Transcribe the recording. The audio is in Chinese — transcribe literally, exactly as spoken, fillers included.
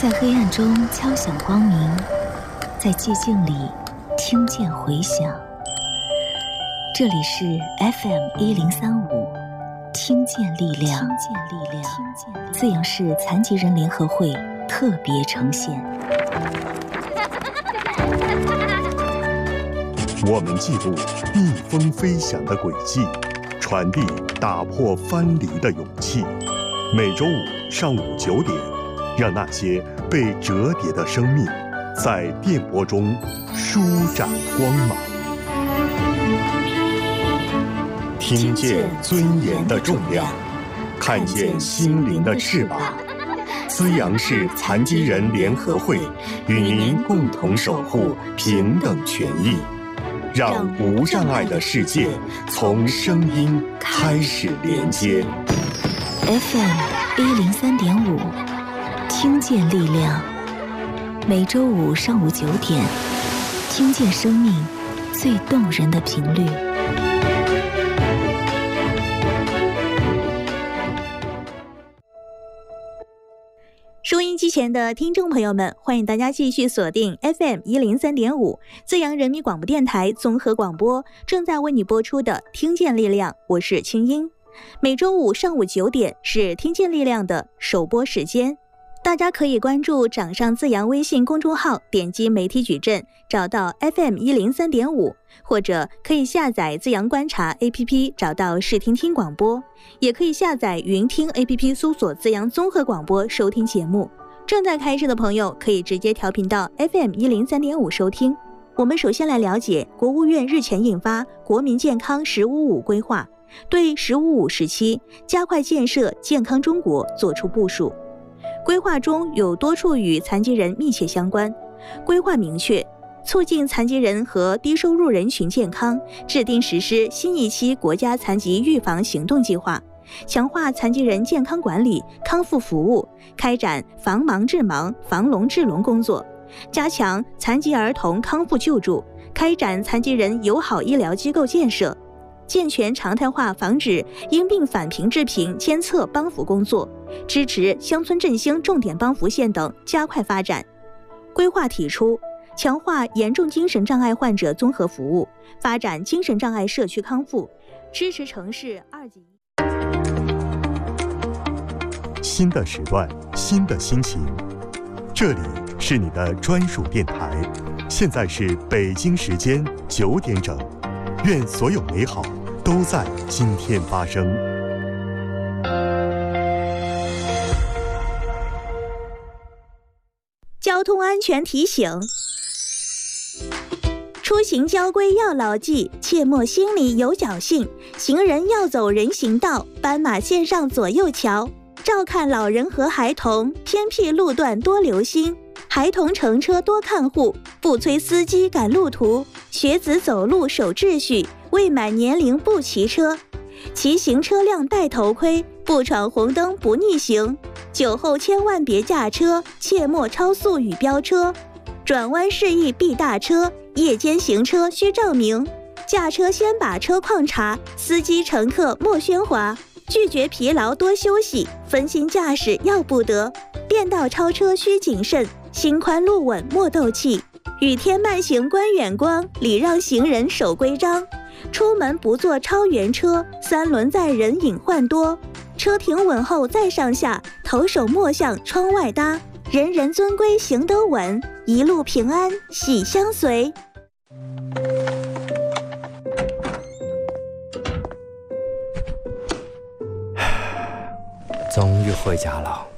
在黑暗中敲响光明，在寂静里听见回响。这里是 F M 一零三五，听见力量，听见力量，自阳市残疾人联合会特别呈现。 我们记录逆风飞翔的轨迹，传递打破藩篱的勇气。每周五上午九点，让那些被折叠的生命在电波中舒展光芒。听见尊严的重量，看见心灵的翅膀。资阳市残疾人联合会与您共同守护平等权益，让无障碍的世界从声音开始连接。 F M 一零三点五，听见力量。每周五上午九点，听见生命最动人的频率。 收音机前的听众朋友们，欢迎大家继续锁定 F M 一零三点五，资阳人民广播电台综合广播正在为你播出的《听见力量》，我是清音。每周五上午九点是听见力量的首播时间，大家可以关注掌上资阳微信公众号，点击媒体矩阵找到 F M 一零三点五，或者可以下载资阳观察 A P P 找到视听听广播，也可以下载云听 A P P 搜索资阳综合广播收听节目。正在开车的朋友可以直接调频到 F M 一零三点五收听。我们首先来了解国务院日前印发国民健康十五五规划，对十五五时期加快建设健康中国作出部署。规划中有多处与残疾人密切相关。规划明确，促进残疾人和低收入人群健康，制定实施新一期国家残疾预防行动计划，强化残疾人健康管理、康复服务，开展防盲治盲、防聋治聋工作，加强残疾儿童康复救助，开展残疾人友好医疗机构建设，健全常态化防止因病返贫致贫监测帮扶工作，支持乡村振兴重点帮扶县等加快发展。规划提出，强化严重精神障碍患者综合服务，发展精神障碍社区康复，支持城市二级。 新的时段，新的心情，这里是你的专属电台。现在是北京时间九点整，愿所有美好都在今天发生。 交通安全提醒：出行交规要牢记，切莫心里有侥幸。行人要走人行道，斑马线上左右瞧。照看老人和孩童，偏僻路段多留心。孩童乘车多看护，不催司机赶路途。学子走路守秩序，未满年龄不骑车。骑行车辆戴头盔，不闯红灯不逆行。酒后千万别驾车，切莫超速与飙车。转弯示意避大车，夜间行车需照明。驾车先把车况查，司机乘客莫喧哗。拒绝疲劳多休息，分心驾驶要不得。变道超车需谨慎，心宽路稳莫斗气。雨天慢行观远光，礼让行人守规章。出门不坐超员车，三轮载人隐患多。车停稳后再上下，头手莫向窗外搭。人人遵规行得稳，一路平安喜相随。 终于回家了，